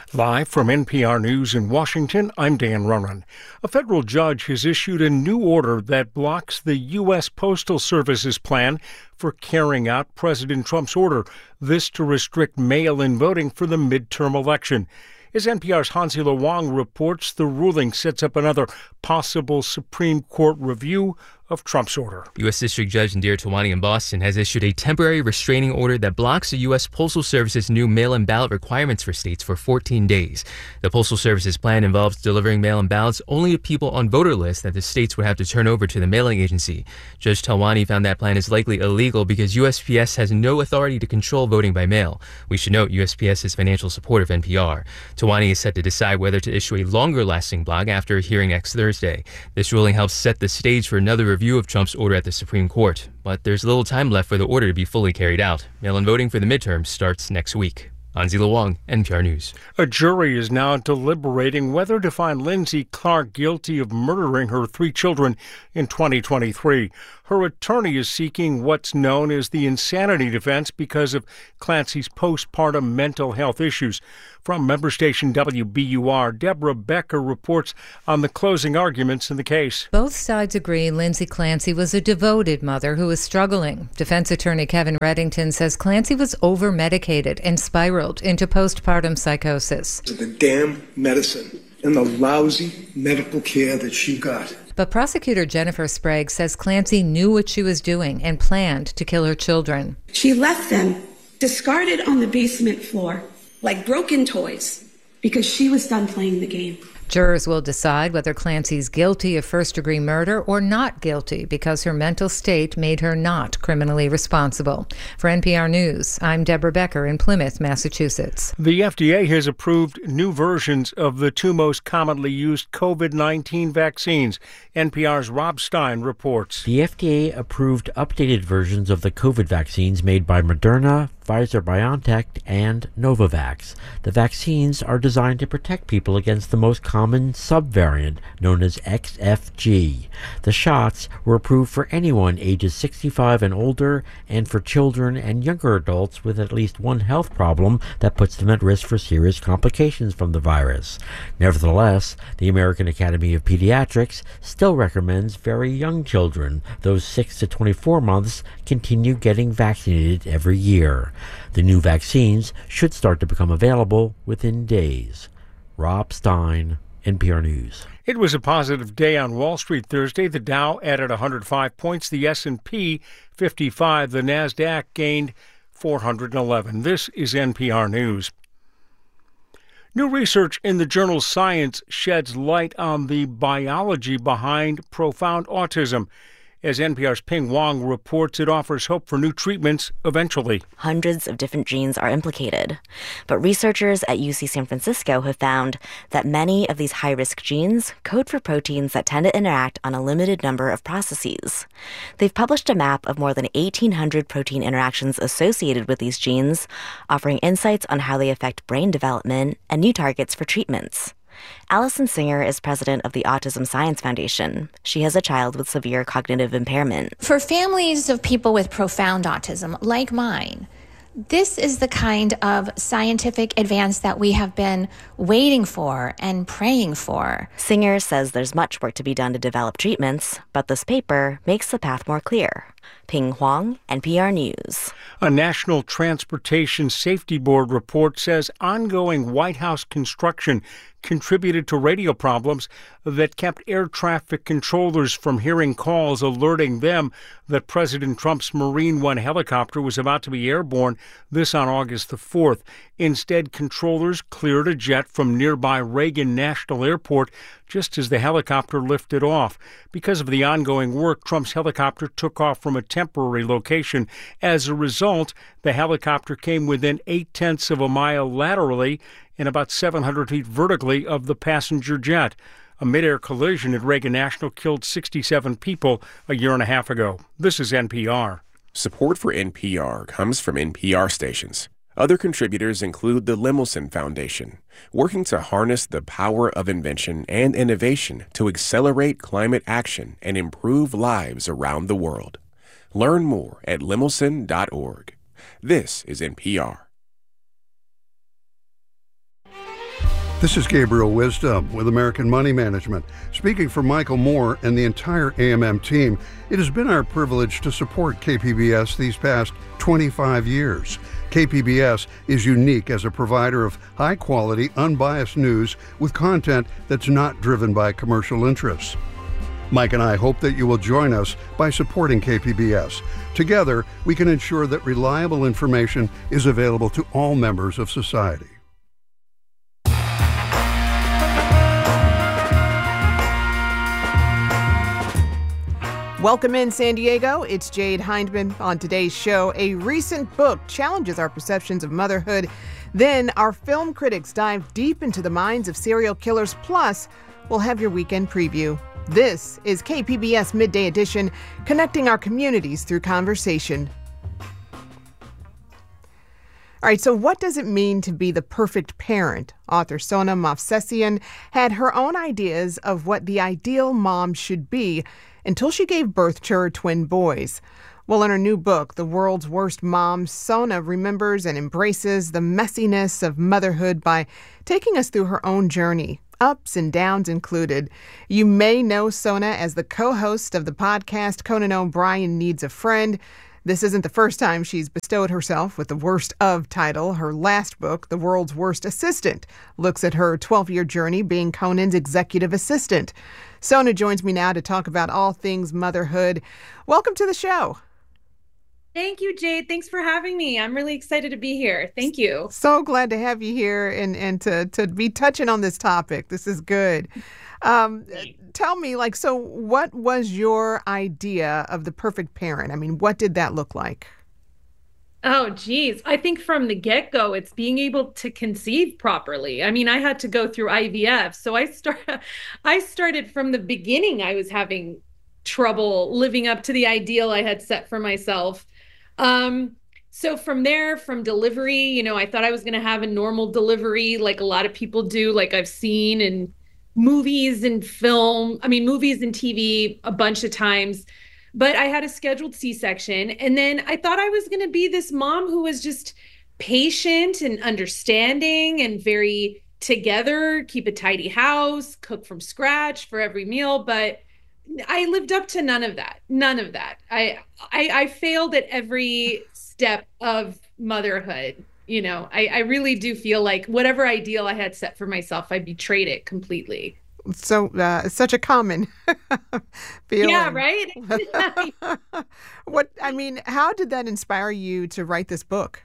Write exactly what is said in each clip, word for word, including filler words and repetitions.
Live from N P R News in Washington, I'm Dan Ronan. A federal judge has issued a new order that blocks the U S. Postal Service's plan for carrying out President Trump's order, this to restrict mail-in voting for the midterm election. As N P R's Hansi-Lo Wang reports, the ruling sets up another possible Supreme Court review of Trump's order. U S. District Judge Indira Tewani in Boston has issued a temporary restraining order that blocks the U S. Postal Service's new mail-in ballot requirements for states for fourteen days. The Postal Service's plan involves delivering mail-in ballots only to people on voter lists that the states would have to turn over to the mailing agency. Judge Tewani found that plan is likely illegal because U S P S has no authority to control voting by mail. We should note U S P S is financial support of N P R. Tewani is set to decide whether to issue a longer-lasting block after a hearing next Thursday. This ruling helps set the stage for another review of Trump's order at the Supreme Court, but there's little time left for the order to be fully carried out. Mail-in voting for the midterms starts next week. Hansi-Lo Wang, N P R News. A jury is now deliberating whether to find Lindsay Clark guilty of murdering her three children in twenty twenty-three. Her attorney is seeking what's known as the insanity defense because of Clancy's postpartum mental health issues. From member station W B U R, Deborah Becker reports on the closing arguments in the case. Both sides agree Lindsay Clancy was a devoted mother who was struggling. Defense attorney Kevin Reddington says Clancy was over-medicated and spiraled into postpartum psychosis. The damn medicine and the lousy medical care that she got. But prosecutor Jennifer Sprague says Clancy knew what she was doing and planned to kill her children. She left them discarded on the basement floor like broken toys because she was done playing the game. Jurors will decide whether Clancy's guilty of first-degree murder or not guilty because her mental state made her not criminally responsible. For N P R News, I'm Deborah Becker in Plymouth, Massachusetts. The F D A has approved new versions of the two most commonly used COVID nineteen vaccines. N P R's Rob Stein reports. The F D A approved updated versions of the COVID vaccines made by Moderna, Pfizer-BioNTech, and Novavax. The vaccines are designed to protect people against the most common subvariant known as X F G. The shots were approved for anyone ages sixty-five and older and for children and younger adults with at least one health problem that puts them at risk for serious complications from the virus. Nevertheless, the American Academy of Pediatrics still recommends very young children, those six to twenty-four months, continue getting vaccinated every year. The new vaccines should start to become available within days. Rob Stein, N P R News. It was a positive day on Wall Street Thursday. The Dow added one hundred five points, the S and P fifty-five, the NASDAQ gained four hundred eleven. This is N P R News. New research in the journal Science sheds light on the biology behind profound autism. As N P R's Ping Wong reports, it offers hope for new treatments eventually. Hundreds of different genes are implicated, but researchers at U C San Francisco have found that many of these high-risk genes code for proteins that tend to interact on a limited number of processes. They've published a map of more than eighteen hundred protein interactions associated with these genes, offering insights on how they affect brain development and new targets for treatments. Allison Singer is president of the Autism Science Foundation. She has a child with severe cognitive impairment. For families of people with profound autism, like mine, this is the kind of scientific advance that we have been waiting for and praying for. Singer says there's much work to be done to develop treatments, but this paper makes the path more clear. Ping Huang, N P R News. A National Transportation Safety Board report says ongoing White House construction contributed to radio problems that kept air traffic controllers from hearing calls alerting them that President Trump's Marine One helicopter was about to be airborne, this on August the fourth. Instead, controllers cleared a jet from nearby Reagan National Airport just as the helicopter lifted off. Because of the ongoing work, Trump's helicopter took off from a temporary location. As a result, the helicopter came within eight-tenths of a mile laterally and about seven hundred feet vertically of the passenger jet. A mid-air collision at Reagan National killed sixty-seven people a year and a half ago. This is N P R. Support for N P R comes from N P R stations. Other contributors include the Lemelson Foundation, working to harness the power of invention and innovation to accelerate climate action and improve lives around the world. Learn more at lemelson dot org. This is N P R. This is Gabriel Wisdom with American Money Management. Speaking for Michael Moore and the entire A M M team, it has been our privilege to support K P B S these past twenty-five years. K P B S is unique as a provider of high-quality, unbiased news with content that's not driven by commercial interests. Mike and I hope that you will join us by supporting K P B S. Together, we can ensure that reliable information is available to all members of society. Welcome in, San Diego. It's Jade Hindman. On today's show, a recent book challenges our perceptions of motherhood. Then our film critics dive deep into the minds of serial killers. Plus, we'll have your weekend preview. This is K P B S Midday Edition, connecting our communities through conversation. All right, so what does it mean to be the perfect parent? Author Sona Movsesian had her own ideas of what the ideal mom should be until she gave birth to her twin boys. Well, in her new book, The World's Worst Mom, Sona remembers and embraces the messiness of motherhood by taking us through her own journey, ups and downs included. You may know Sona as the co-host of the podcast Conan O'Brien Needs a Friend. This isn't the first time she's bestowed herself with the worst of title. Her last book, The World's Worst Assistant, looks at her twelve-year journey being Conan's executive assistant. Sona joins me now to talk about all things motherhood. Welcome to the show. Thank you, Jade. Thanks for having me. I'm really excited to be here. Thank you. So glad to have you here and, and to, to be touching on this topic. This is good. Um, tell me, like, so what was your idea of the perfect parent? I mean, what did that look like? Oh, geez. I think from the get-go, it's being able to conceive properly. I mean, I had to go through I V F. So I start, I started from the beginning. I was having trouble living up to the ideal I had set for myself. Um, so from there, from delivery, you know, I thought I was going to have a normal delivery like a lot of people do, like I've seen in movies and film, I mean, movies and T V a bunch of times. But I had a scheduled C-section. And then I thought I was going to be this mom who was just patient and understanding and very together, keep a tidy house, cook from scratch for every meal. But I lived up to none of that. None of that. I I, I failed at every step of motherhood. You know, I, I really do feel like whatever ideal I had set for myself, I betrayed it completely. So uh, such a common feeling. Yeah, right? What, I mean, how did that inspire you to write this book?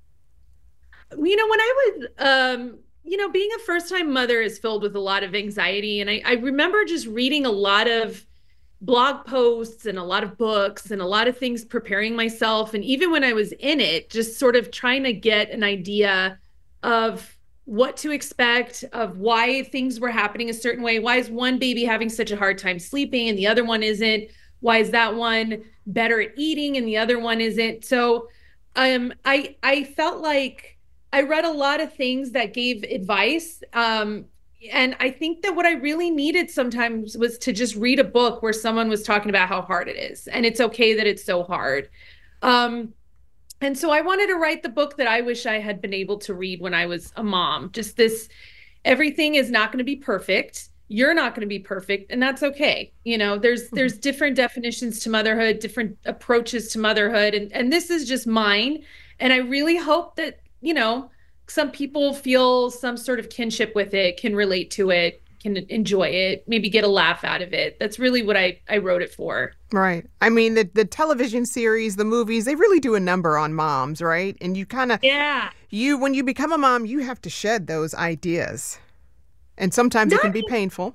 You know, when I was, um, you know, being a first-time mother is filled with a lot of anxiety. And I, I remember just reading a lot of blog posts and a lot of books and a lot of things preparing myself. And even when I was in it, just sort of trying to get an idea of what to expect, of why things were happening a certain way. Why is one baby having such a hard time sleeping and the other one isn't? Why is that one better at eating and the other one isn't? So um, I I felt like I read a lot of things that gave advice. Um, and I think that what I really needed sometimes was to just read a book where someone was talking about how hard it is. And it's okay that it's so hard. Um, And so I wanted to write the book that I wish I had been able to read when I was a mom. Just this, everything is not going to be perfect. You're not going to be perfect, and that's okay. You know, there's there's different definitions to motherhood, different approaches to motherhood, and and this is just mine. And I really hope that, you know, some people feel some sort of kinship with it, can relate to it, can enjoy it, maybe get a laugh out of it. That's really what I, I wrote it for. Right. I mean, the, the television series, the movies, they really do a number on moms, right? And you kind of, yeah, you, when you become a mom, you have to shed those ideas. And sometimes not, it can be painful.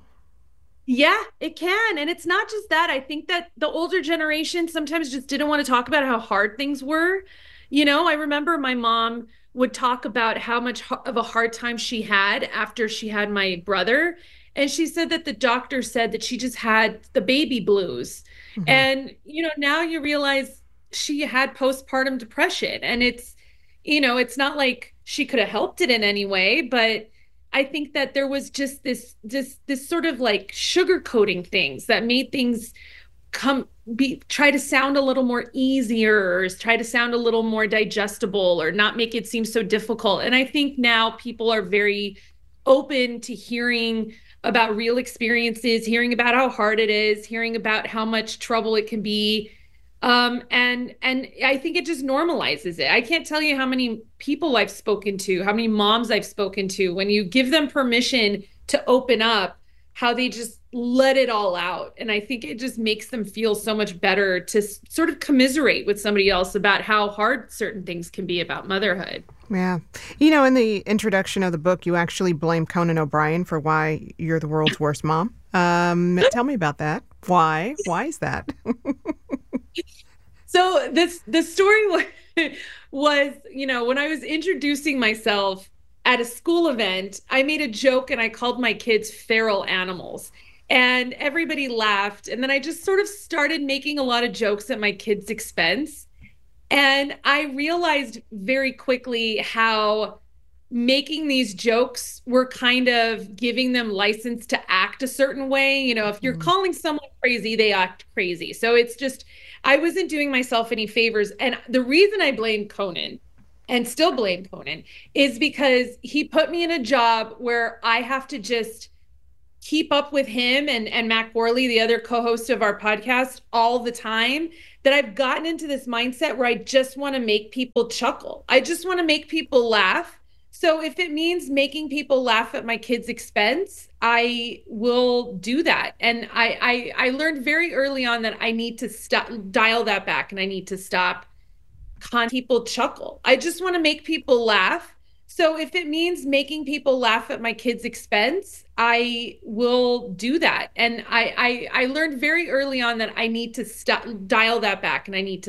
Yeah, it can. And it's not just that. I think that the older generation sometimes just didn't want to talk about how hard things were. You know, I remember my mom would talk about how much of a hard time she had after she had my brother. And she said that the doctor said that she just had the baby blues. Mm-hmm. And, you know, now you realize she had postpartum depression. And it's, you know, it's not like she could have helped it in any way, but I think that there was just this, this, this sort of like sugarcoating things that made things come be, try to sound a little more easier, or try to sound a little more digestible, or not make it seem so difficult. And I think now people are very open to hearing about real experiences, hearing about how hard it is, hearing about how much trouble it can be. Um, and and I think it just normalizes it. I can't tell you how many people I've spoken to, how many moms I've spoken to, when you give them permission to open up, how they just let it all out. And I think it just makes them feel so much better to s- sort of commiserate with somebody else about how hard certain things can be about motherhood. Yeah. You know, in the introduction of the book, you actually blame Conan O'Brien for why you're the world's worst mom. Um, tell me about that. Why? Why is that? So this the story was, was, you know, when I was introducing myself at a school event, I made a joke and I called my kids feral animals. And everybody laughed. And then I just sort of started making a lot of jokes at my kids' expense. And I realized very quickly how making these jokes were kind of giving them license to act a certain way. You know, if you're calling someone crazy, they act crazy. So it's just, I wasn't doing myself any favors. And the reason I blame Conan and still blame Conan is because he put me in a job where I have to just keep up with him and, and Mac Worley, the other co-host of our podcast, all the time, that I've gotten into this mindset where I just want to make people chuckle. I just want to make people laugh. So if it means making people laugh at my kids' expense, I will do that. And I, I, I learned very early on that I need to stop, dial that back, and I need to stop con people chuckle. I just want to make people laugh. So if it means making people laugh at my kids' expense, I will do that. And I, I, I learned very early on that I need to stop, dial that back, and I need to